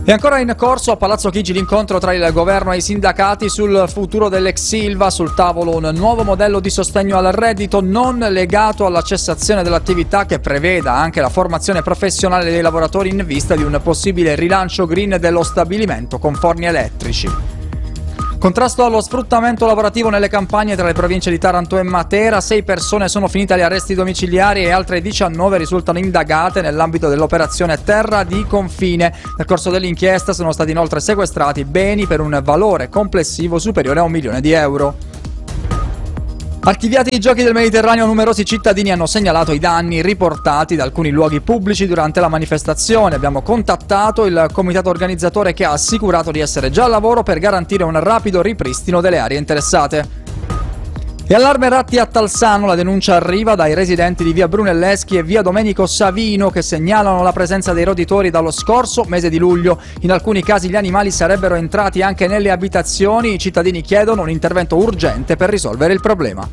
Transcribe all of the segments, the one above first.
E ancora in corso a Palazzo Chigi l'incontro tra il governo e i sindacati sul futuro dell'ex Ilva, sul tavolo un nuovo modello di sostegno al reddito non legato alla cessazione dell'attività che preveda anche la formazione professionale dei lavoratori in vista di un possibile rilancio green dello stabilimento con forni elettrici. Contrasto allo sfruttamento lavorativo nelle campagne tra le province di Taranto e Matera. 6 persone sono finite agli arresti domiciliari e altre 19 risultano indagate nell'ambito dell'operazione Terra di Confine. Nel corso dell'inchiesta sono stati inoltre sequestrati beni per un valore complessivo superiore a €1 milione. Archiviati i giochi del Mediterraneo, numerosi cittadini hanno segnalato i danni riportati da alcuni luoghi pubblici durante la manifestazione. Abbiamo contattato il comitato organizzatore che ha assicurato di essere già al lavoro per garantire un rapido ripristino delle aree interessate. E allarme ratti a Talsano, la denuncia arriva dai residenti di via Brunelleschi e via Domenico Savino che segnalano la presenza dei roditori dallo scorso mese di luglio. In alcuni casi gli animali sarebbero entrati anche nelle abitazioni. I cittadini chiedono un intervento urgente per risolvere il problema.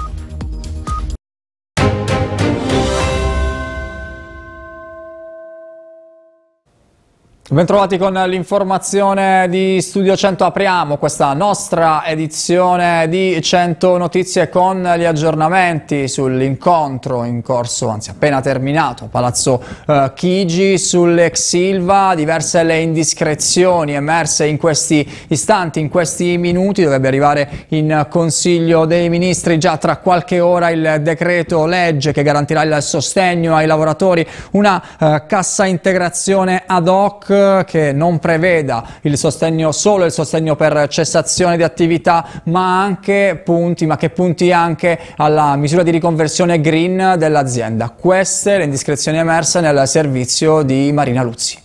Bentrovati con l'informazione di Studio 100. Apriamo questa nostra edizione di 100 Notizie con gli aggiornamenti sull'incontro in corso, anzi appena terminato, a Palazzo Chigi sull'ex Ilva. Diverse le indiscrezioni emerse in questi istanti, in questi minuti. Dovrebbe arrivare in Consiglio dei Ministri già tra qualche ora il decreto legge che garantirà il sostegno ai lavoratori, una cassa integrazione ad hoc che non preveda solo il sostegno per cessazione di attività, ma che punti anche alla misura di riconversione green dell'azienda. Queste le indiscrezioni emerse nel servizio di Marina Luzzi.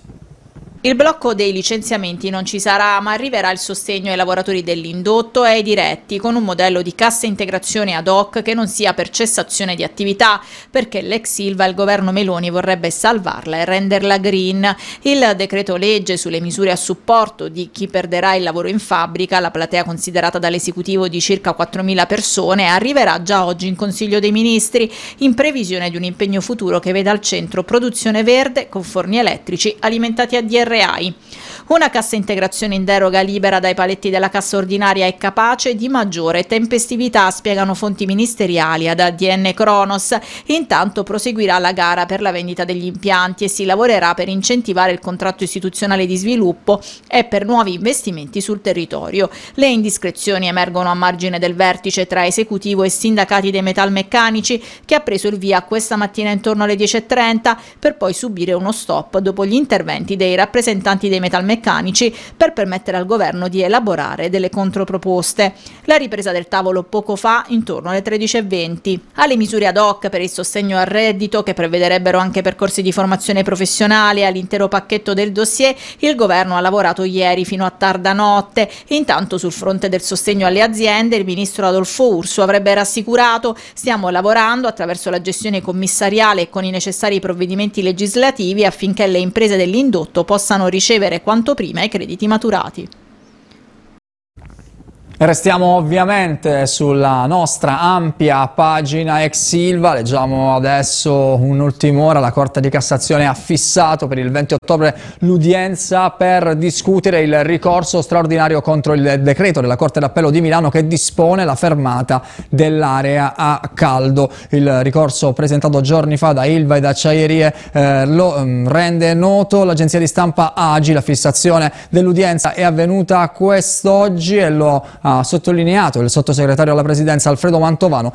Il blocco dei licenziamenti non ci sarà, ma arriverà il sostegno ai lavoratori dell'indotto e ai diretti con un modello di cassa integrazione ad hoc che non sia per cessazione di attività, perché l'ex Ilva il governo Meloni vorrebbe salvarla e renderla green. Il decreto legge sulle misure a supporto di chi perderà il lavoro in fabbrica, la platea considerata dall'esecutivo di circa 4.000 persone, arriverà già oggi in Consiglio dei Ministri in previsione di un impegno futuro che veda al centro produzione verde con forni elettrici alimentati a DRI. Una cassa integrazione in deroga libera dai paletti della cassa ordinaria e capace di maggiore tempestività, spiegano fonti ministeriali ad ADN Cronos. Intanto proseguirà la gara per la vendita degli impianti e si lavorerà per incentivare il contratto istituzionale di sviluppo e per nuovi investimenti sul territorio. Le indiscrezioni emergono a margine del vertice tra esecutivo e sindacati dei metalmeccanici, che ha preso il via questa mattina intorno alle 10:30 per poi subire uno stop dopo gli interventi dei rappresentanti dei metalmeccanici per permettere al governo di elaborare delle controproposte. La ripresa del tavolo poco fa intorno alle 13:20. Alle misure ad hoc per il sostegno al reddito, che prevederebbero anche percorsi di formazione professionale, all'intero pacchetto del dossier, il governo ha lavorato ieri fino a tarda notte. Intanto sul fronte del sostegno alle aziende il ministro Adolfo Urso avrebbe rassicurato: stiamo lavorando attraverso la gestione commissariale e con i necessari provvedimenti legislativi affinché le imprese dell'indotto possano ricevere quanto prima i crediti maturati. Restiamo ovviamente sulla nostra ampia pagina ex Ilva. Leggiamo adesso un'ultima ora. La Corte di Cassazione ha fissato per il 20 ottobre l'udienza per discutere il ricorso straordinario contro il decreto della Corte d'Appello di Milano che dispone la fermata dell'area a caldo. Il ricorso presentato giorni fa da Ilva e da Acciaierie lo rende noto l'agenzia di stampa AGI. La fissazione dell'udienza è avvenuta quest'oggi e lo ha sottolineato il sottosegretario alla Presidenza Alfredo Mantovano